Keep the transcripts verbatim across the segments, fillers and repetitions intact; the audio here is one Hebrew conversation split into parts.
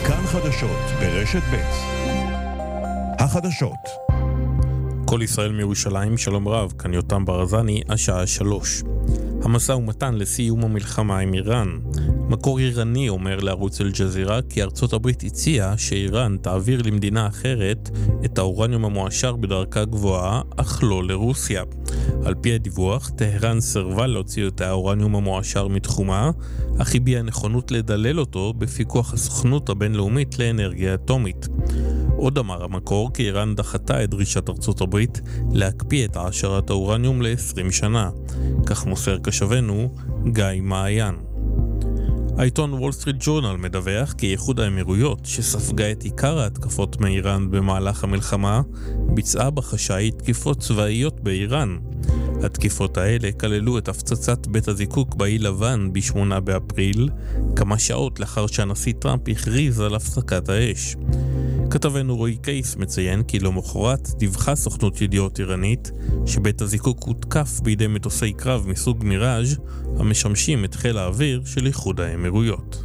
כאן חדשות ברשת ב'. החדשות. כל ישראל מירושלים, שלום רב, כאן יותם ברזני, השעה שלוש. המשא ומתן לסיום המלחמה עם איראן. מקור איראני אומר לערוץ אל-ג'זירה כי ארצות הברית הציעה שאיראן תעביר למדינה אחרת את האורניום המועשר בדרכה גבוהה, אך לא לרוסיה. על פי הדיווח, טהרן סרבה להוציא את האורניום המועשר מתחומה, אך הביעה נכונות לדלל אותו בפיקוח הסוכנות הבינלאומית לאנרגיה אטומית. עוד אמר המקור כי איראן דחתה את דרישת ארצות הברית להקפיא את העשרת האורניום ל-עשרים שנה. כך מוסר קשבנו גיא מעיין. העיתון וול סטריט ג'ורנל מדווח כי איחוד האמירויות, שספגה את עיקר ההתקפות מאיראן במהלך המלחמה, ביצעה בחשאי תקיפות צבאיות באיראן. התקיפות האלה כללו את הפצצת בית הזיקוק באי לבן ב-שמונה באפריל, כמה שעות לאחר שהנשיא טראמפ הכריז על הפסקת האש. כתבנו רועי קייס מציין כי למחרת דיווחה סוכנות ידיעות איראנית שבית הזיקוק הותקף בידי מטוסי קרב מסוג מיראז' המשמשים את חיל האוויר של איחוד האמירויות.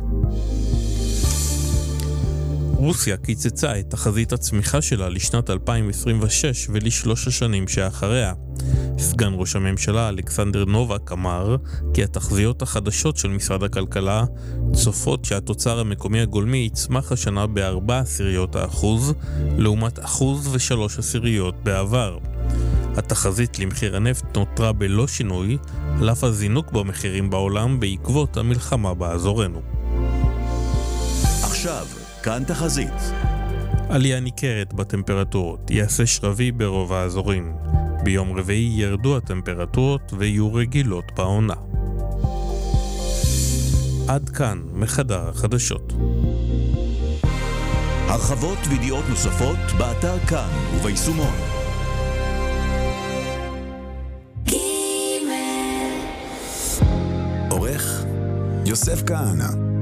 רוסיה קיצצה את תחזית הצמיחה שלה לשנת אלפיים עשרים ושש ולשלוש השנים שאחריה. סגן ראש הממשלה אלכסנדר נובק אמר כי התחזיות החדשות של משרד הכלכלה צופות שהתוצר המקומי הגולמי יצמח השנה בארבע עשיריות האחוז לעומת אחוז ושלוש עשיריות בעבר. התחזית למחיר הנפט נותרה בלא שינוי, על אף הזינוק במחירים בעולם בעקבות המלחמה באזורנו. עכשיו כאן תחזית. עלייה ניכרת בטמפרטורות, יעשה שרבי ברוב האזורים. ביום רביעי ירדו הטמפרטורות ויהיו רגילות בעונה. עד כאן מחדר החדשות. הרחבות וידיעות נוספות באתר כאן וביישומון. עורך יוסף כהנא.